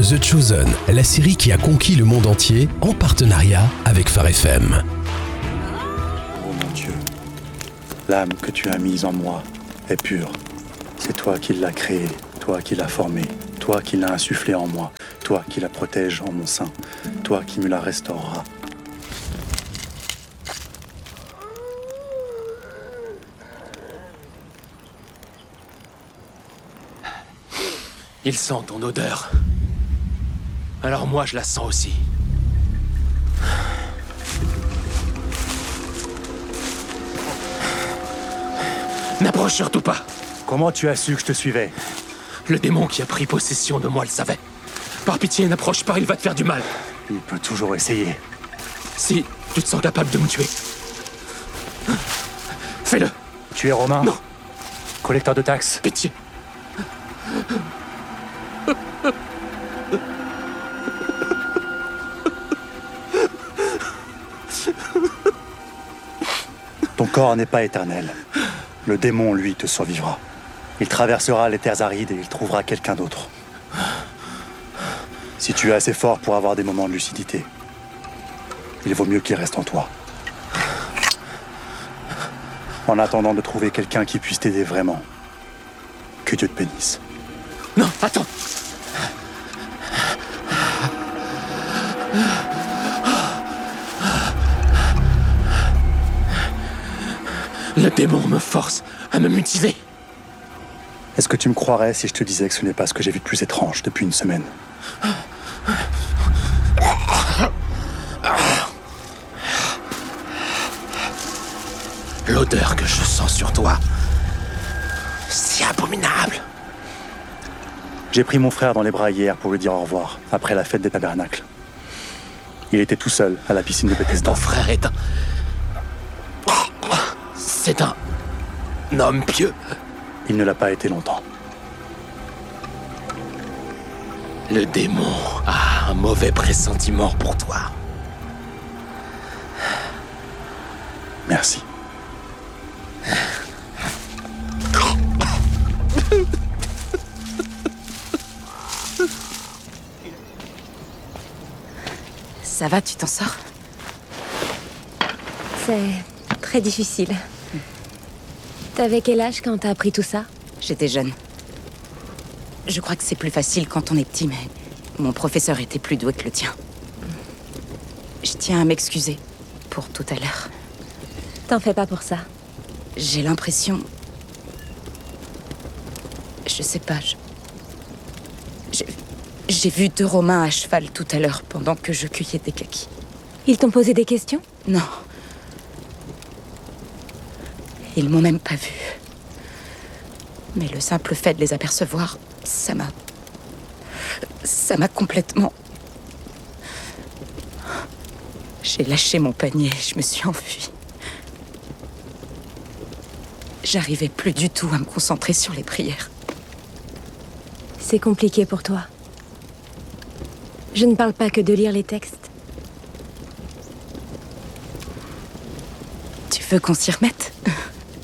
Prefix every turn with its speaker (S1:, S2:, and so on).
S1: The Chosen, la série qui a conquis le monde entier en partenariat avec Phare FM.
S2: Oh mon Dieu, l'âme que tu as mise en moi est pure. C'est toi qui l'as créée, toi qui l'as formée, toi qui l'as insufflée en moi, toi qui la protèges en mon sein, toi qui me la restaureras.
S3: Il sent ton odeur. Alors moi, je la sens aussi. N'approche surtout pas.
S2: Comment tu as su que je te suivais?
S3: Le démon qui a pris possession de moi le savait. Par pitié, n'approche pas, il va te faire du mal.
S2: Il peut toujours essayer.
S3: Si tu te sens capable de me tuer, fais-le.
S2: Tu es Romain?
S3: Non.
S2: Collecteur de taxes?
S3: Pitié.
S2: Ton corps n'est pas éternel. Le démon, lui, te survivra. Il traversera les terres arides et il trouvera quelqu'un d'autre. Si tu es assez fort pour avoir des moments de lucidité, il vaut mieux qu'il reste en toi. En attendant de trouver quelqu'un qui puisse t'aider vraiment, que Dieu te bénisse.
S3: Non, attends. Le démon me force à me mutiler.
S2: Est-ce que tu me croirais si je te disais que ce n'est pas ce que j'ai vu de plus étrange depuis une semaine?
S3: L'odeur que je sens sur toi, si abominable.
S2: J'ai pris mon frère dans les bras hier pour lui dire au revoir, après la fête des tabernacles. Il était tout seul à la piscine de Bethesda.
S3: Ton frère est un... C'est un homme pieux.
S2: Il ne l'a pas été longtemps.
S3: Le démon a un mauvais pressentiment pour toi.
S2: Merci.
S4: Ça va, tu t'en sors?
S5: C'est très difficile. T'avais quel âge quand t'as appris tout ça?
S4: J'étais jeune. Je crois que c'est plus facile quand on est petit, mais mon professeur était plus doué que le tien. Je tiens à m'excuser pour tout à l'heure.
S5: T'en fais pas pour ça.
S4: J'ai l'impression... Je sais pas, J'ai vu 2 Romains à cheval tout à l'heure pendant que je cueillais des kakis.
S5: Ils t'ont posé des questions?
S4: Non. Ils m'ont même pas vu. Mais le simple fait de les apercevoir, ça m'a complètement... J'ai lâché mon panier et je me suis enfuie. J'arrivais plus du tout à me concentrer sur les prières.
S5: C'est compliqué pour toi. Je ne parle pas que de lire les textes.
S4: Tu veux qu'on s'y remette ?